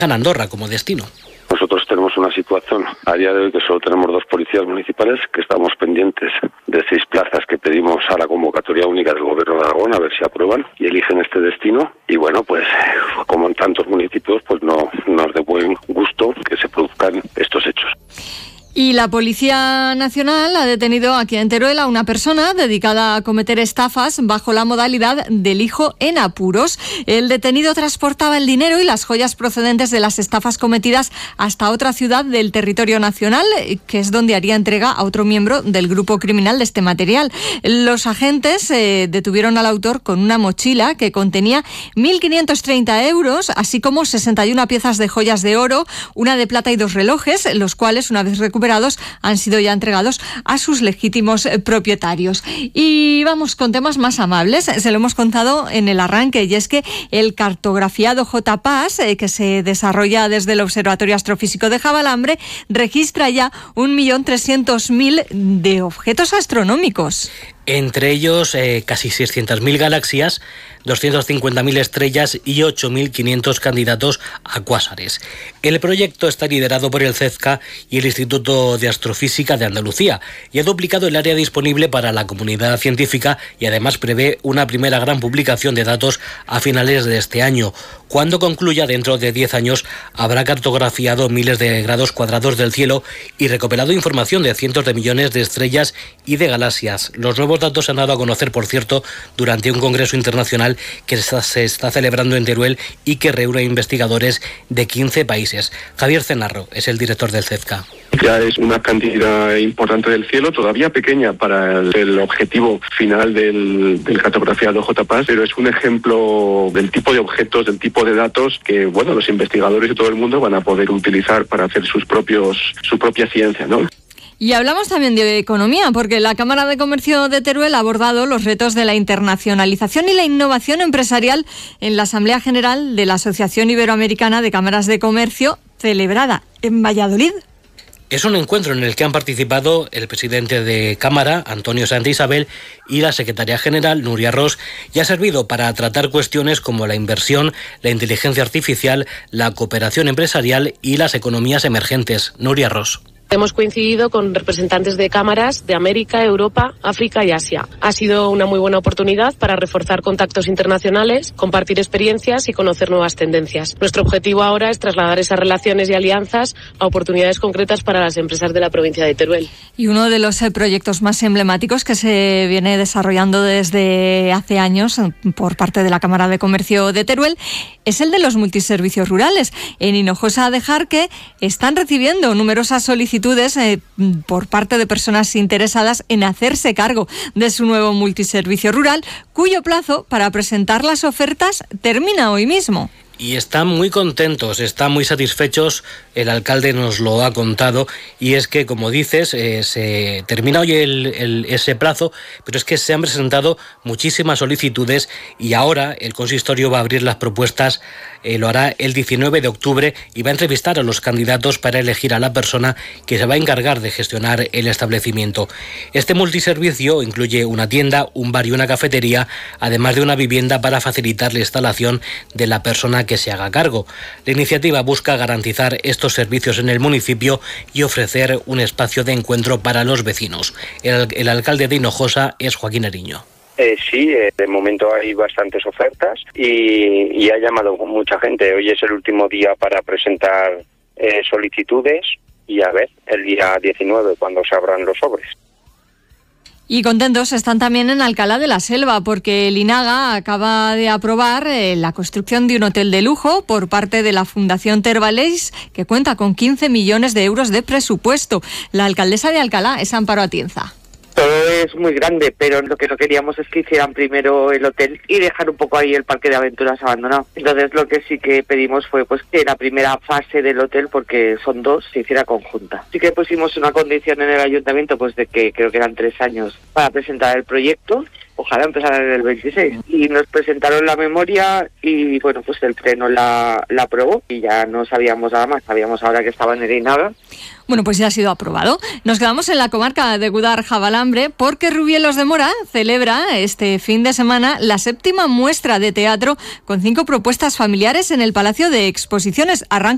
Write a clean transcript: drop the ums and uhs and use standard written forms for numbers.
Andorra como destino. Nosotros tenemos una situación a día de hoy que solo tenemos 2 policías municipales, que estamos pendientes de 6 plazas que pedimos a la convocatoria única del Gobierno de Aragón, a ver si aprueban y eligen este destino. Y bueno, pues como en tantos municipios, pues no es de buen gusto que se produzcan estos hechos. Y la Policía Nacional ha detenido aquí en Teruel a una persona dedicada a cometer estafas bajo la modalidad del hijo en apuros. El detenido transportaba el dinero y las joyas procedentes de las estafas cometidas hasta otra ciudad del territorio nacional, que es donde haría entrega a otro miembro del grupo criminal de este material. Los agentes detuvieron al autor con una mochila que contenía 1.530 euros, así como 61 piezas de joyas de oro, una de plata y 2 relojes, los cuales, una vez recuperados, han sido ya entregados a sus legítimos propietarios. Y vamos con temas más amables. Se lo hemos contado en el arranque, y es que el cartografiado JPAS, que se desarrolla desde el Observatorio Astrofísico de Javalambre, registra ya 1.300.000 de objetos astronómicos. Entre ellos casi 600.000 galaxias, 250.000 estrellas y 8.500 candidatos a cuásares. El proyecto está liderado por el CEZCA y el Instituto de Astrofísica de Andalucía y ha duplicado el área disponible para la comunidad científica, y además prevé una primera gran publicación de datos a finales de este año. Cuando concluya, dentro de 10 años, habrá cartografiado miles de grados cuadrados del cielo y recopilado información de cientos de millones de estrellas y de galaxias. Los nuevos datos se han dado a conocer, por cierto, durante un congreso internacional que se está celebrando en Teruel y que reúne a investigadores de 15 países. Javier Cenarro es el director del CEZCA. Ya es una cantidad importante del cielo, todavía pequeña para el objetivo final del cartografiado JPAS, pero es un ejemplo del tipo de objetos, del tipo de datos que, bueno, los investigadores de todo el mundo van a poder utilizar para hacer su propia ciencia, ¿no? Y hablamos también de economía, porque la Cámara de Comercio de Teruel ha abordado los retos de la internacionalización y la innovación empresarial en la Asamblea General de la Asociación Iberoamericana de Cámaras de Comercio, celebrada en Valladolid. Es un encuentro en el que han participado el presidente de Cámara, Antonio Santa Isabel, y la secretaria general, Nuria Ros, y ha servido para tratar cuestiones como la inversión, la inteligencia artificial, la cooperación empresarial y las economías emergentes. Nuria Ros. Hemos coincidido con representantes de cámaras de América, Europa, África y Asia. Ha sido una muy buena oportunidad para reforzar contactos internacionales, compartir experiencias y conocer nuevas tendencias. Nuestro objetivo ahora es trasladar esas relaciones y alianzas a oportunidades concretas para las empresas de la provincia de Teruel. Y uno de los proyectos más emblemáticos que se viene desarrollando desde hace años por parte de la Cámara de Comercio de Teruel es el de los multiservicios rurales. En Hinojosa de Jarque están recibiendo numerosas solicitudes por parte de personas interesadas en hacerse cargo de su nuevo multiservicio rural, cuyo plazo para presentar las ofertas termina hoy mismo. Y están muy contentos, están muy satisfechos, el alcalde nos lo ha contado, y es que, como dices, se termina hoy ese plazo, pero es que se han presentado muchísimas solicitudes y ahora el consistorio va a abrir las propuestas, lo hará el 19 de octubre y va a entrevistar a los candidatos para elegir a la persona que se va a encargar de gestionar el establecimiento. Este multiservicio incluye una tienda, un bar y una cafetería, además de una vivienda para facilitar la instalación de la persona que se haga cargo. La iniciativa busca garantizar estos servicios en el municipio y ofrecer un espacio de encuentro para los vecinos. El alcalde de Hinojosa es Joaquín Ariño. Sí, de momento hay bastantes ofertas y ha llamado mucha gente. Hoy es el último día para presentar solicitudes y a ver, el día 19 cuando se abran los sobres. Y contentos están también en Alcalá de la Selva, porque el INAGA acaba de aprobar la construcción de un hotel de lujo por parte de la Fundación Tervaleix, que cuenta con 15 millones de euros de presupuesto. La alcaldesa de Alcalá es Amparo Atienza. Todo es muy grande, pero lo que no queríamos es que hicieran primero el hotel y dejar un poco ahí el parque de aventuras abandonado. Entonces lo que sí que pedimos fue pues que la primera fase del hotel, porque son 2, se hiciera conjunta. Sí que pusimos una condición en el ayuntamiento, pues de que creo que eran 3 años para presentar el proyecto. Ojalá empezara en el 26. Y nos presentaron la memoria y bueno, pues el pleno la aprobó y ya no sabíamos nada más. Sabíamos ahora que estaba en el INAGA. Bueno, pues ya ha sido aprobado. Nos quedamos en la comarca de Gudar-Javalambre porque Rubielos de Mora celebra este fin de semana la 7ª muestra de teatro con 5 propuestas familiares en el Palacio de Exposiciones. Arranca